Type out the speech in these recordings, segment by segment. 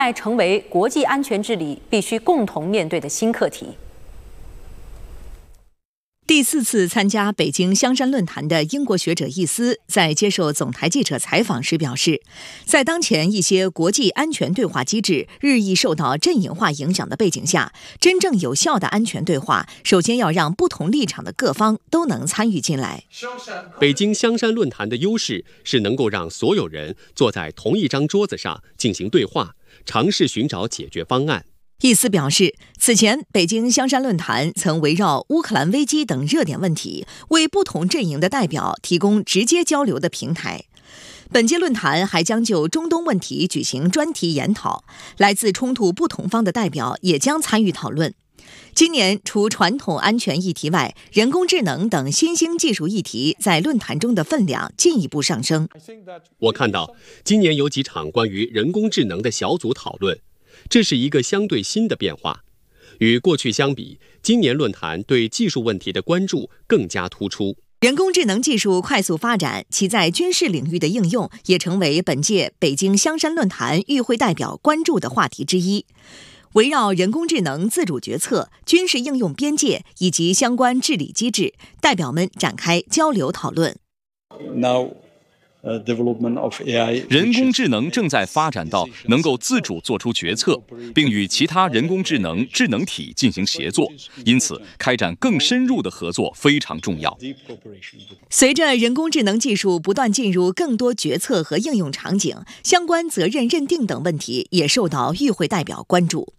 成为国际安全治理必须共同面对的新课题。 第4次参加北京香山论坛的英国学者易思在接受总台记者采访时表示，在当前一些国际安全对话机制日益受到阵营化影响的背景下，真正有效的安全对话，首先要让不同立场的各方都能参与进来。 北京香山论坛的优势是能够让所有人坐在同一张桌子上进行对话，尝试寻找解决方案。 易思表示，此前北京香山论坛曾围绕乌克兰危机等热点问题，为不同阵营的代表提供直接交流的平台。本届论坛还将就中东问题举行专题研讨，来自冲突不同方的代表也将参与讨论。今年除传统安全议题外，人工智能等新兴技术议题在论坛中的分量进一步上升。 我看到今年有几场关于人工智能的小组讨论，这是一个相对新的变化。与过去相比，今年论坛对技术问题的关注更加突出。 人工智能技术快速发展，其在军事领域的应用也成为本届北京香山论坛与会代表关注的话题之一。围绕人工智能自主决策、军事应用边界以及相关治理机制，代表们展开交流讨论。 人工智能正在发展到能够自主做出决策，并与其他人工智能智能体进行协作，因此开展更深入的合作非常重要。 随着人工智能技术不断进入更多决策和应用场景，相关责任认定等问题也受到与会代表关注。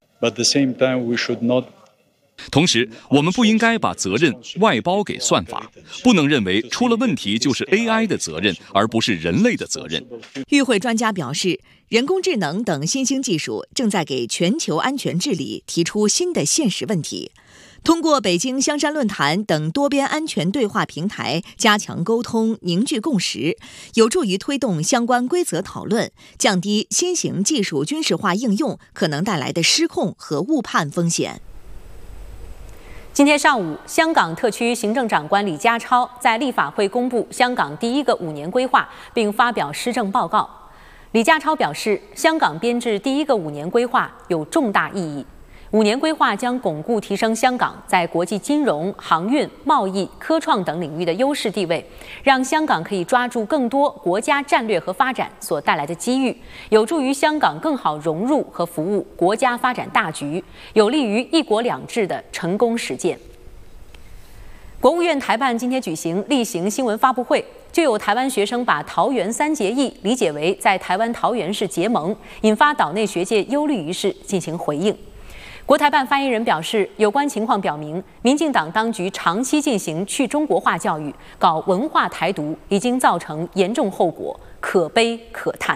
同时，我们不应该把责任外包给算法，不能认为出了问题就是 AI 的责任，而不是人类的责任。 与会专家表示，人工智能等新兴技术正在给全球安全治理提出新的现实问题。通过北京香山论坛等多边安全对话平台加强沟通、凝聚共识，有助于推动相关规则讨论，降低新型技术军事化应用可能带来的失控和误判风险。 今天上午，香港特区行政长官李家超在立法会公布香港第一个5年规划，并发表施政报告。李家超表示，香港编制第一个5年规划有重大意义。5年规划将巩固提升香港在国际金融、航运、贸易、科创等领域的优势地位，让香港可以抓住更多国家战略和发展所带来的机遇，有助于香港更好融入和服务国家发展大局，有利于一国两制的成功实践。国务院台办今天举行例行新闻发布会，就有台湾学生把桃园3结义理解为在台湾桃园市结盟，引发岛内学界忧虑于事进行回应。国台办发言人表示，有关情况表明，民进党当局长期进行去中国化教育，搞文化台独，已经造成严重后果，可悲可叹。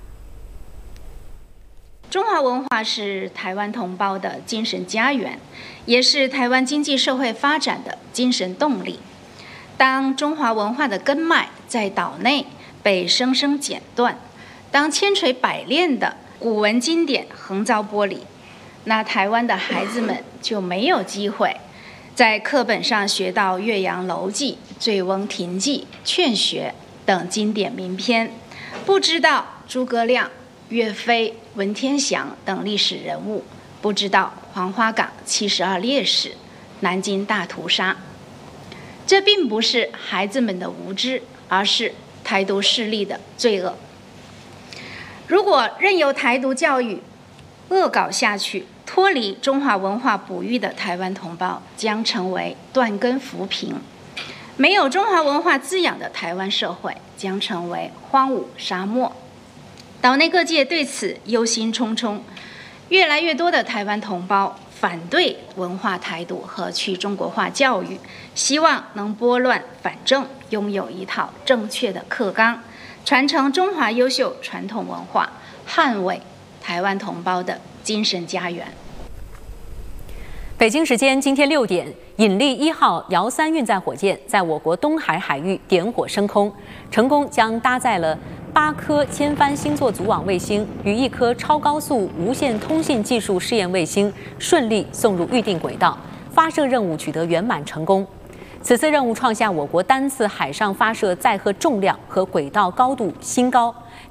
中华文化是台湾同胞的精神家园，也是台湾经济社会发展的精神动力。当中华文化的根脉在岛内被生生剪断，当千锤百炼的古文经典横遭玻璃，那台湾的孩子们就没有机会在课本上学到《岳阳楼记》《醉翁亭记》《劝学》等经典名篇，不知道诸葛亮、岳飞、文天祥等历史人物，不知道黄花岗72烈士、南京大屠杀。这并不是孩子们的无知，而是台独势力的罪恶。如果任由台独教育恶搞下去，脱离中华文化哺育的台湾同胞将成为断根浮萍，没有中华文化滋养的台湾社会将成为荒芜沙漠。岛内各界对此忧心忡忡，越来越多的台湾同胞反对文化台独和去中国化教育，希望能拨乱反正，拥有一套正确的课纲，传承中华优秀传统文化，捍卫台湾同胞的精神家园。 北京时间今天6点，引力1号遥3运载火箭在我国东海海域点火升空，成功将搭载了8颗千帆星座组网卫星与1颗超高速无线通信技术试验卫星顺利送入预定轨道，发射任务取得圆满成功。此次任务创下我国单次海上发射载荷重量和轨道高度新高，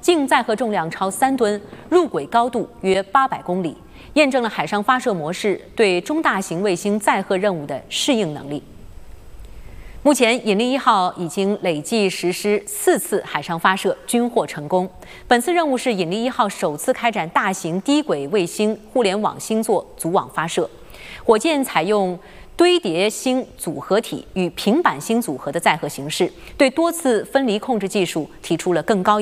净载荷重量超3吨，入轨高度约800公里，验证了海上发射模式对中大型卫星载荷任务的适应能力。目前，引力1号已经累计实施4次海上发射，均获成功。本次任务是引力1号首次开展大型低轨卫星互联网星座组网发射。火箭采用堆叠星组合体与平板星组合的载荷形式，对多次分离控制技术提出了更高